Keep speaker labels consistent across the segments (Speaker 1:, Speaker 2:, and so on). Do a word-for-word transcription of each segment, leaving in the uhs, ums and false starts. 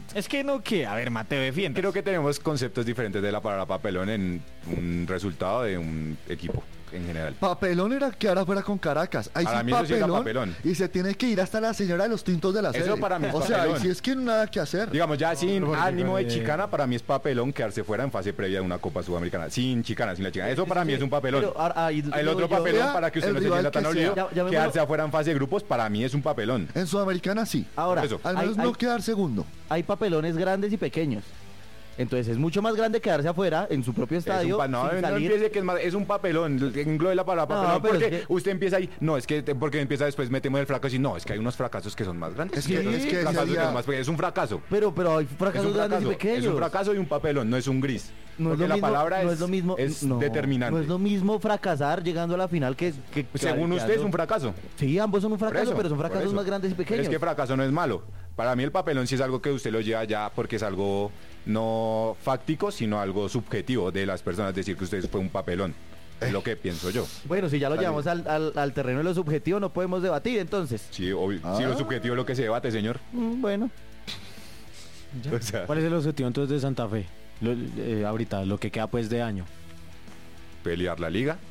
Speaker 1: Es que no, que, a ver, Mateo, defiende.
Speaker 2: Creo que tenemos conceptos diferentes de la palabra papelón en un resultado de un equipo en general.
Speaker 3: Papelón era que ahora fuera con Caracas. Ahí
Speaker 2: Para
Speaker 3: sí
Speaker 2: mí eso sí era
Speaker 3: papelón,
Speaker 2: papelón.
Speaker 3: y se tiene que ir hasta la señora de los tintos de la
Speaker 2: Eso
Speaker 3: sede.
Speaker 2: para mí es
Speaker 3: O sea,
Speaker 2: papelón.
Speaker 3: y si es que no nada que hacer.
Speaker 2: Digamos, ya sin
Speaker 1: porque
Speaker 2: ánimo de
Speaker 1: con, eh,
Speaker 2: chicana, para mí es papelón quedarse fuera en fase previa de una Copa Sudamericana. Sin chicana, sin la chicana. Eso para mí es un papelón.
Speaker 4: Pero, ah, ah, y-
Speaker 2: El
Speaker 4: digo
Speaker 2: otro
Speaker 4: yo-
Speaker 2: papelón,
Speaker 3: vea,
Speaker 2: para que usted
Speaker 3: el
Speaker 2: no se
Speaker 3: rival
Speaker 2: sienta tan
Speaker 3: que
Speaker 2: olido,
Speaker 3: sea.
Speaker 4: Ya- llamémoslo-
Speaker 2: quedarse afuera en fase de grupos, para mí es un papelón.
Speaker 3: En Sudamericana sí.
Speaker 4: Ahora,
Speaker 2: Eso.
Speaker 3: Al
Speaker 4: hay,
Speaker 3: menos
Speaker 4: hay-
Speaker 3: no quedar segundo.
Speaker 4: hay papelones grandes y pequeños. Entonces es mucho más grande quedarse afuera en su propio
Speaker 2: Es un,
Speaker 4: estadio.
Speaker 2: pa- no,
Speaker 4: sin
Speaker 2: no
Speaker 4: salir.
Speaker 2: empiece que es, más, es un papelón, englobe la palabra
Speaker 4: No,
Speaker 2: papelón,
Speaker 4: pero
Speaker 2: porque
Speaker 4: es que-
Speaker 2: usted empieza ahí, no, es que te- porque empieza después, metemos el fracaso y no, es que hay unos fracasos que son más grandes.
Speaker 3: Es que-
Speaker 2: Entonces,
Speaker 3: es que
Speaker 2: fracasos
Speaker 3: sería-
Speaker 2: que son más pequeños. Es un fracaso.
Speaker 4: Pero, pero hay
Speaker 2: Es
Speaker 4: fracasos
Speaker 2: un
Speaker 4: grandes
Speaker 2: fracaso,
Speaker 4: y pequeños.
Speaker 2: es un fracaso y un papelón, no es un gris.
Speaker 4: No es
Speaker 2: porque
Speaker 4: lo
Speaker 2: la
Speaker 4: mismo,
Speaker 2: palabra
Speaker 4: no
Speaker 2: es,
Speaker 4: es lo mismo,
Speaker 2: es
Speaker 4: no,
Speaker 2: determinante.
Speaker 4: No es lo mismo fracasar llegando a la final que... que
Speaker 2: Según
Speaker 4: que-
Speaker 2: usted es un fracaso.
Speaker 4: Sí, ambos son un
Speaker 2: Por
Speaker 4: fracaso,
Speaker 2: eso,
Speaker 4: pero son
Speaker 2: por
Speaker 4: fracasos
Speaker 2: eso.
Speaker 4: más grandes y
Speaker 2: Pero
Speaker 4: pequeños.
Speaker 2: es que fracaso no es malo. Para mí el papelón sí es algo que usted lo lleva ya porque es algo no fáctico, sino algo subjetivo de las personas, decir que usted fue un papelón. Es lo que pienso yo.
Speaker 4: Bueno, si ya lo
Speaker 2: Está
Speaker 4: llevamos al, al, al terreno de lo subjetivo, no podemos debatir, entonces.
Speaker 2: Sí, obvio.
Speaker 3: Ah.
Speaker 2: Sí, lo subjetivo es lo que se debate, señor.
Speaker 4: Mm, bueno.
Speaker 2: O sea,
Speaker 1: ¿Cuál es el objetivo entonces de Santa Fe? Lo- eh, ahorita, lo que queda pues de año.
Speaker 2: pelear la liga.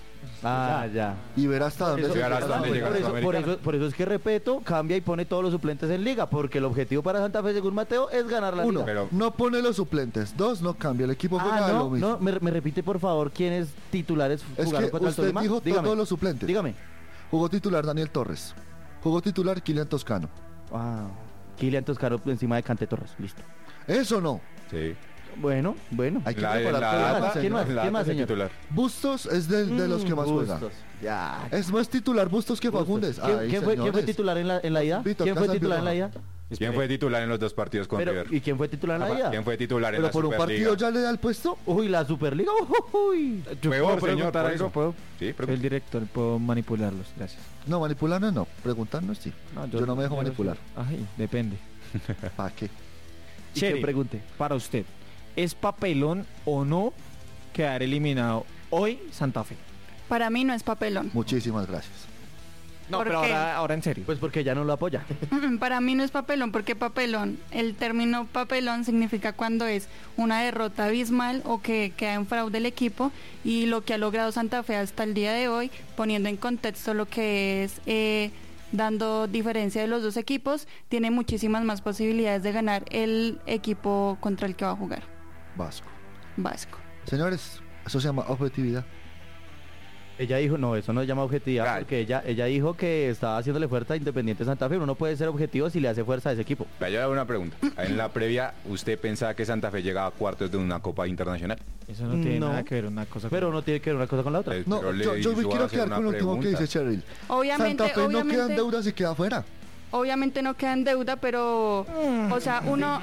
Speaker 4: Ah, ya.
Speaker 3: Y ver hasta dónde
Speaker 4: Eso-
Speaker 3: se
Speaker 2: Llegar hasta
Speaker 3: llega.
Speaker 2: dónde
Speaker 4: por,
Speaker 2: llega
Speaker 4: por
Speaker 2: la
Speaker 4: eso, por,
Speaker 2: Sudamericana.
Speaker 4: eso, por eso es que Repeto cambia y pone todos los suplentes en liga, porque el objetivo para Santa Fe, según Mateo, es ganar la
Speaker 3: Uno,
Speaker 4: liga.
Speaker 2: Pero-
Speaker 3: no pone los suplentes. Dos, no cambia. El equipo juega
Speaker 4: Ah,
Speaker 3: lo
Speaker 4: no,
Speaker 3: mismo.
Speaker 4: no, me, me repite por favor quiénes titulares
Speaker 3: Es
Speaker 4: jugaron
Speaker 3: que
Speaker 4: contra el
Speaker 3: usted
Speaker 4: Tolima.
Speaker 3: dijo
Speaker 4: Dígame,
Speaker 3: todos los suplentes.
Speaker 4: dígame.
Speaker 3: Jugó titular Daniel Torres. Jugó titular Kylian Toscano.
Speaker 4: Ah, Kylian Toscano encima de Cante Torres, listo.
Speaker 3: Eso no.
Speaker 2: Sí.
Speaker 4: Bueno, bueno.
Speaker 3: Hay que
Speaker 2: La,
Speaker 3: recordar
Speaker 2: la
Speaker 3: que
Speaker 2: data,
Speaker 3: además,
Speaker 4: ¿Quién
Speaker 3: señor,
Speaker 4: más?
Speaker 2: la
Speaker 4: ¿Quién
Speaker 2: data
Speaker 4: más,
Speaker 2: es el
Speaker 4: señor?
Speaker 2: titular.
Speaker 3: Bustos es de, de los que más
Speaker 4: Mm,
Speaker 3: juega.
Speaker 4: Bustos. Ya.
Speaker 3: Es más titular Bustos que Fagundes.
Speaker 4: ¿Quién,
Speaker 3: Ay,
Speaker 4: quién fue, quién fue
Speaker 3: señores.
Speaker 4: titular en la, en la ida?
Speaker 3: Vito,
Speaker 4: ¿Quién fue
Speaker 3: Casa
Speaker 4: titular en la ida?
Speaker 3: Birroja.
Speaker 2: ¿Quién fue titular en los dos partidos con
Speaker 4: Pero,
Speaker 2: River?
Speaker 4: ¿y quién fue titular en la ida?
Speaker 2: ¿Quién fue titular en
Speaker 3: Pero
Speaker 2: la
Speaker 3: por un
Speaker 2: Superliga?
Speaker 3: partido ya le da el puesto.
Speaker 4: Uy, la Superliga. Uy.
Speaker 1: Yo
Speaker 2: Peor,
Speaker 1: puedo
Speaker 2: señor,
Speaker 1: preguntar
Speaker 2: por
Speaker 1: algo,
Speaker 2: eso.
Speaker 1: ¿puedo?
Speaker 2: Sí,
Speaker 1: Soy
Speaker 2: pero
Speaker 1: el director, puedo manipularlos, gracias.
Speaker 3: No, manipularnos no. Preguntarnos sí. yo, no me dejo
Speaker 1: yo
Speaker 3: manipular.
Speaker 1: Ay, depende.
Speaker 3: ¿Para qué?
Speaker 4: Y
Speaker 1: Cheri,
Speaker 4: que pregunte.
Speaker 1: para usted, ¿es papelón o no quedar eliminado hoy Santa Fe?
Speaker 5: Para mí no es papelón.
Speaker 3: Muchísimas gracias.
Speaker 1: No,
Speaker 5: ¿Por
Speaker 1: pero
Speaker 5: qué?
Speaker 1: ahora, ahora en serio.
Speaker 4: Pues porque ya no lo apoya.
Speaker 5: Para mí no es papelón porque papelón, el término papelón significa cuando es una derrota abismal o que queda en fraude el equipo, y lo que ha logrado Santa Fe hasta el día de hoy, poniendo en contexto lo que es eh, dando diferencia de los dos equipos, tiene muchísimas más posibilidades de ganar el equipo contra el que va a jugar,
Speaker 3: Vasco.
Speaker 5: Vasco.
Speaker 3: Señores, eso se llama objetividad.
Speaker 4: Ella dijo, no, eso no se llama objetividad,
Speaker 2: Ay.
Speaker 4: porque ella ella dijo que estaba haciéndole fuerza a Independiente Santa Fe. Uno no puede ser objetivo si le hace fuerza a ese equipo.
Speaker 2: Vaya, yo le hago una pregunta. En la previa, ¿usted pensaba que Santa Fe llegaba a cuartos de una Copa Internacional?
Speaker 1: Eso no tiene
Speaker 4: No.
Speaker 1: nada que ver una cosa
Speaker 4: Pero
Speaker 1: con
Speaker 4: no tiene que ver una cosa con la otra.
Speaker 2: Eh,
Speaker 3: No,
Speaker 2: pero le
Speaker 3: yo, yo me
Speaker 2: hizo
Speaker 3: quiero
Speaker 2: hacer
Speaker 3: quedar
Speaker 2: una
Speaker 3: con lo último que
Speaker 2: pregunta.
Speaker 3: dice Cheryl.
Speaker 5: Obviamente,
Speaker 3: Santa Fe no queda
Speaker 5: obviamente-
Speaker 3: en deuda si queda afuera.
Speaker 5: Obviamente no queda en deuda, pero, o sea, uno...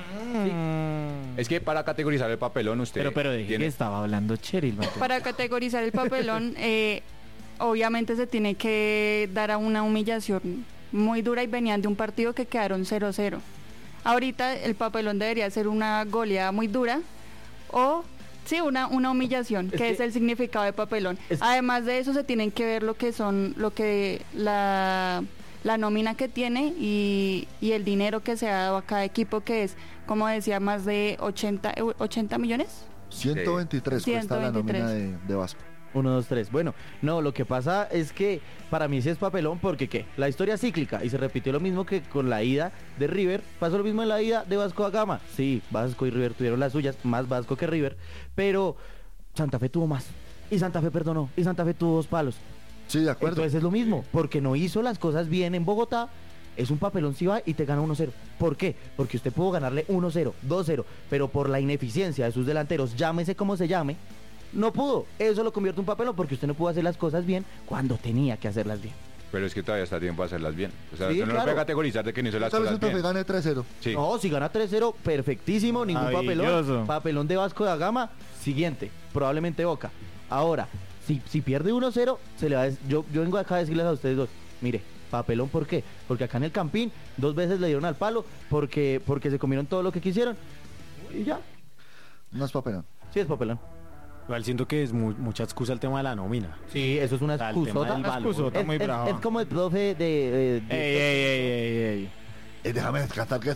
Speaker 2: Es que para categorizar el papelón, usted
Speaker 1: Pero, pero, ¿de qué
Speaker 2: tiene-
Speaker 1: estaba hablando Cheryl? Mateo?
Speaker 5: Para categorizar el papelón, eh, obviamente se tiene que dar a una humillación muy dura, y venían de un partido que quedaron cero cero. Ahorita el papelón debería ser una goleada muy dura o, sí, una, una humillación,
Speaker 4: Es
Speaker 5: que,
Speaker 4: que-
Speaker 5: es el significado de papelón.
Speaker 4: es-
Speaker 5: Además de eso se tienen que ver lo que son, lo que la, la nómina que tiene y, y el dinero que se ha dado a cada equipo, que es, como decía, más de ochenta, eu- ochenta millones.
Speaker 3: ciento veintitrés cuesta la
Speaker 5: ciento veintitrés.
Speaker 3: nómina de, de Vasco.
Speaker 4: Uno, dos, tres. Bueno, no, lo que pasa es que para mí sí es papelón porque, ¿qué? La historia es cíclica y se repitió lo mismo que con la ida de River. Pasó lo mismo en la ida de Vasco da Gama. Sí, Vasco y River tuvieron las suyas, más Vasco que River, pero Santa Fe tuvo más. Y Santa Fe perdonó. Y Santa Fe tuvo dos palos.
Speaker 3: Sí, de acuerdo.
Speaker 4: Entonces es lo mismo, porque no hizo las cosas bien en Bogotá. Es un papelón si va y te gana uno cero. ¿Por qué? Porque usted pudo ganarle uno cero, dos cero, pero por la ineficiencia de sus delanteros, llámese como se llame, no pudo. Eso lo convierte en un papelón porque usted no pudo hacer las cosas bien cuando tenía que hacerlas bien.
Speaker 2: Pero es que todavía está tiempo de hacerlas bien. O sea,
Speaker 4: Sí,
Speaker 2: usted no lo
Speaker 4: claro.
Speaker 2: puede categorizar de que no hizo las
Speaker 3: Tal vez
Speaker 2: cosas
Speaker 3: Santa Fe
Speaker 2: bien.
Speaker 3: gane tres cero.
Speaker 2: Sí.
Speaker 4: No, si gana tres cero, perfectísimo, ningún
Speaker 1: Maravilloso.
Speaker 4: papelón. Papelón de Vasco da Gama, siguiente, probablemente Boca. Ahora, si, si pierde uno cero, se le va a des- yo, yo vengo acá a decirles a ustedes dos, mire, papelón, ¿por qué? Porque acá en el Campín dos veces le dieron al palo porque, porque se comieron todo lo que quisieron. Y ya,
Speaker 3: No es papelón.
Speaker 4: sí es papelón.
Speaker 1: Igual siento que es mu- mucha excusa el tema de la nómina.
Speaker 4: Sí, eso es una
Speaker 1: O sea, el tema
Speaker 4: excusota.
Speaker 1: del valor. Excusota
Speaker 4: Es,
Speaker 1: muy
Speaker 4: es-
Speaker 1: brava.
Speaker 4: es como el profe de... de- de-
Speaker 1: Ey, ey, ey, ey, ey.
Speaker 3: Eh, déjame descartar que